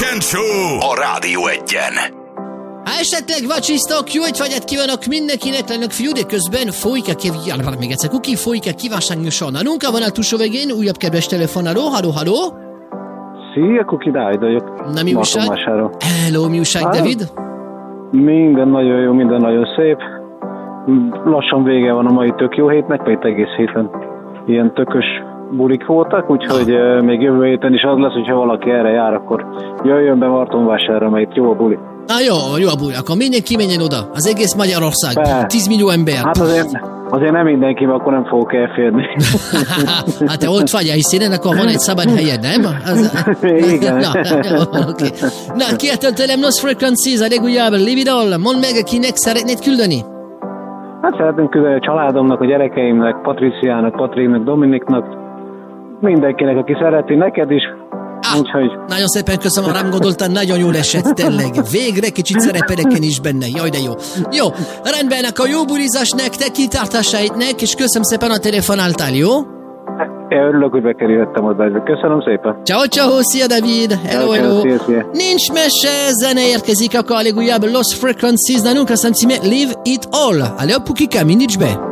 Kejfel Show a Rádió Egyen. Ha esetleg vacsisztok, jó étvágyat kívánok mindenkinek, lennek fiú, de közben folyik a kívánságosan. A munka van a túlsó végén, újabb kedves telefonáló, halló. Szia, Kuki, Dávid vagyok. Na, mi újság? Hello, mi újság, David? Minden nagyon jó, minden nagyon szép. Lassan vége van a mai tök jó hétnek, mert egész héten ilyen tökös bulik voltak, úgyhogy még jövő héten is az lesz, hogyha valaki erre jár, akkor jöjjön be Martonvásárra, mert itt jó a buli. Jó a buli, akkor mindenki menjen oda, az egész Magyarország, 10 millió ember. Hát azért nem mindenki, mert akkor nem fogok elférni. Hát te ott vagy, hiszen ennek van egy szabad helyed, nem? Igen. Okay. Na, kiáltaltelem Lost Frequencies, a legújabb Live It All, mondd meg, kinek szeretnéd küldeni? Hát szeretném küldeni a családomnak, a gyerekeimnek, Patriciának, Patriknak, Dominiknak, mindenkinek, aki szereti, neked is. Úgyhogy... Nagyon szépen köszönöm, rám gondoltam, nagyon jól esett, tényleg. Végre kicsit szerepeleken is benne. Jaj, de jó. Jó, rendben, akkor jó bulizás nektek, kitartásaitnek, és köszönöm szépen a telefonáltál, jó? Én örülök, hogy bekerülhettem oda. Köszönöm szépen. Ciao, szia David. Hello. Szia. Nincs mese, zene érkezik, akkor a legújabb Lost Frequencies, nálunk azt címe Live It All. Alea, pukika, mindig be.